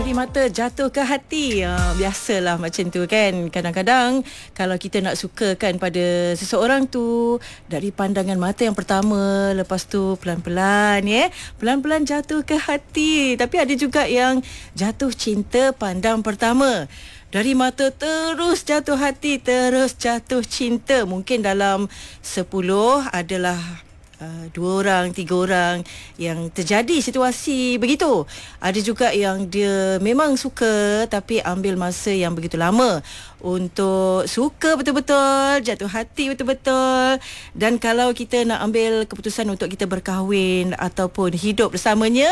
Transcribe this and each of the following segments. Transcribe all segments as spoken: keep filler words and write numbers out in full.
Dari mata jatuh ke hati. Ha, biasalah macam tu kan. Kadang-kadang kalau kita nak sukakan pada seseorang tu dari pandangan mata yang pertama, lepas tu pelan-pelan ya. Pelan-pelan jatuh ke hati. Tapi ada juga yang jatuh cinta pandang pertama. Dari mata terus jatuh hati, terus jatuh cinta. Mungkin dalam sepuluh adalah Uh, dua orang, tiga orang yang terjadi situasi begitu. Ada juga yang dia memang suka tapi ambil masa yang begitu lama untuk suka betul-betul, jatuh hati betul-betul. Dan kalau kita nak ambil keputusan untuk kita berkahwin ataupun hidup bersamanya,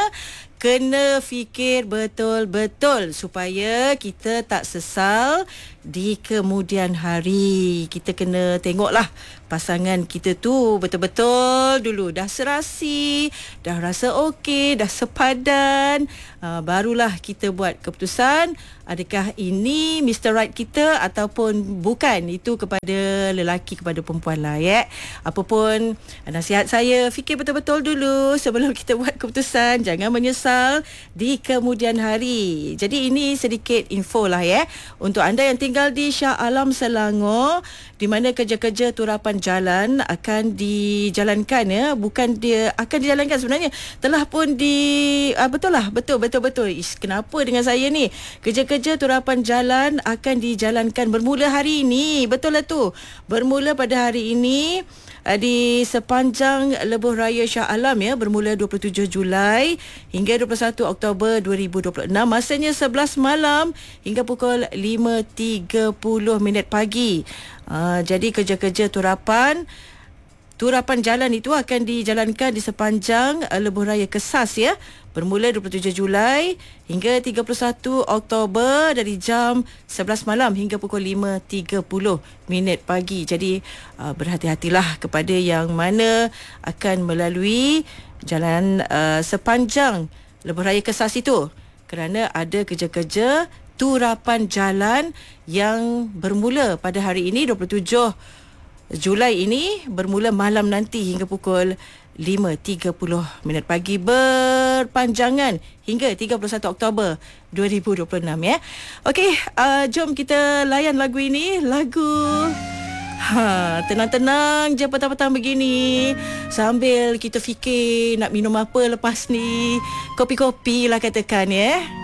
kena fikir betul-betul supaya kita tak sesal di kemudian hari. Kita kena tengoklah pasangan kita tu betul-betul dulu dah serasi, dah rasa okey, dah sepadan, uh, barulah kita buat keputusan adakah ini Mister Right kita ataupun bukan. Itu kepada lelaki, kepada perempuan lah ya. Apapun nasihat saya, fikir betul-betul dulu sebelum kita buat keputusan. Jangan menyesal di kemudian hari. Jadi ini sedikit info lah ya untuk anda yang tinggal di Shah Alam, Selangor, di mana kerja-kerja turapan jalan akan dijalankan ya. Bukan dia akan dijalankan, sebenarnya telah pun di uh, betul lah, betul betul betul. Ish, kenapa dengan saya ni? Kerja-kerja turapan jalan akan dijalankan bermula hari ini. Betul lah tu. Bermula pada hari ini di sepanjang Lebuh Raya Shah Alam ya, bermula dua puluh tujuh Julai hingga dua puluh satu Oktober dua ribu dua puluh enam. Masanya sebelas malam hingga pukul lima tiga puluh minit pagi. Uh, jadi kerja-kerja turapan Turapan jalan itu akan dijalankan di sepanjang uh, Lebuh Raya Kesas ya. Bermula dua puluh tujuh Julai hingga tiga puluh satu Oktober dari jam sebelas malam hingga pukul lima tiga puluh minit pagi. Jadi uh, berhati-hatilah kepada yang mana akan melalui jalan uh, sepanjang Lebuh Raya Kesas itu, kerana ada kerja-kerja turapan jalan yang bermula pada hari ini dua puluh tujuh Julai ini, bermula malam nanti hingga pukul lima tiga puluh minit pagi, berpanjangan hingga tiga puluh satu Oktober dua ribu dua puluh enam ya. Okey, uh, jom kita layan lagu ini. Lagu Ha, tenang-tenang je petang-petang begini, sambil kita fikir nak minum apa lepas ni. Kopi-kopi lah katakan ya.